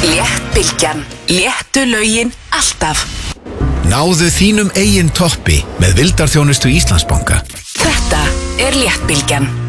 Léttbylgjan. Léttu lögin alltaf. Náðu þínum eigin toppi með vildarþjónustu Íslandsbanka. Þetta Léttbylgjan.